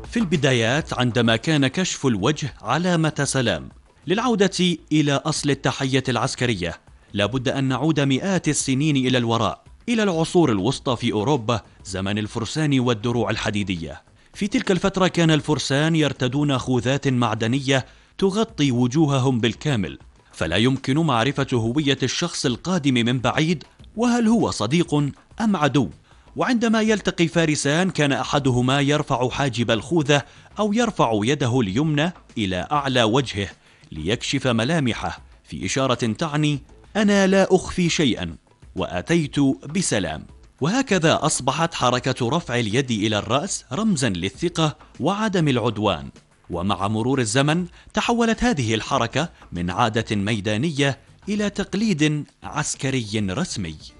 في البدايات عندما كان كشف الوجه علامة سلام. للعودة إلى أصل التحية العسكرية لابد أن نعود مئات السنين إلى الوراء، إلى العصور الوسطى في أوروبا، زمن الفرسان والدروع الحديدية. في تلك الفترة كان الفرسان يرتدون خوذات معدنية تغطي وجوههم بالكامل، فلا يمكن معرفة هوية الشخص القادم من بعيد وهل هو صديق أم عدو. وعندما يلتقي فارسان كان أحدهما يرفع حاجب الخوذة أو يرفع يده اليمنى إلى أعلى وجهه ليكشف ملامحه في إشارة تعني أنا لا أخفي شيئا وأتيت بسلام. وهكذا أصبحت حركة رفع اليد إلى الرأس رمزا للثقة وعدم العدوان. ومع مرور الزمن تحولت هذه الحركة من عادة ميدانية إلى تقليد عسكري رسمي.